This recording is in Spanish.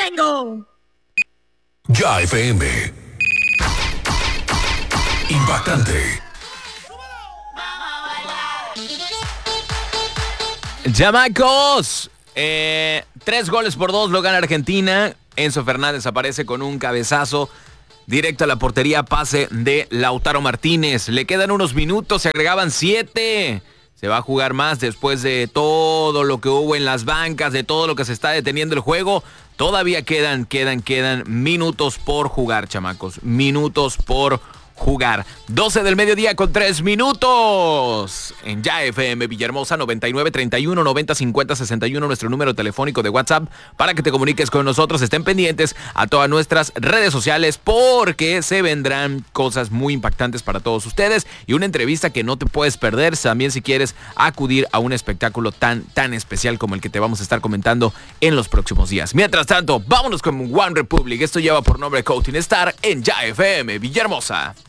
tengo. Ya FM. Impactante. Chamacos, 3-2 lo gana Argentina. Enzo Fernández aparece con un cabezazo directo a la portería, pase de Lautaro Martínez. Le quedan unos minutos, se agregaban 7. Se va a jugar más después de todo lo que hubo en las bancas, de todo lo que se está deteniendo el juego. Todavía quedan minutos por jugar, chamacos. Minutos por jugar. 12 del mediodía con 3 minutos. En Ya FM Villahermosa, 99 31 90 50 61, nuestro número telefónico de WhatsApp para que te comuniques con nosotros. Estén pendientes a todas nuestras redes sociales porque se vendrán cosas muy impactantes para todos ustedes y una entrevista que no te puedes perder también si quieres acudir a un espectáculo tan especial como el que te vamos a estar comentando en los próximos días. Mientras tanto, vámonos con One Republic. Esto lleva por nombre Counting Star en Ya FM Villahermosa.